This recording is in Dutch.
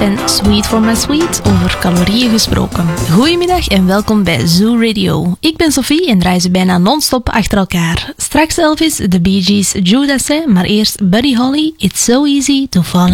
en Sweet for my sweet, over calorieën gesproken. Goedemiddag en welkom bij Zoo Radio. Ik ben Sophie en draai ze bijna non-stop achter elkaar. Straks Elvis, The Bee Gees, Judas, maar eerst Buddy Holly, It's So Easy to Fall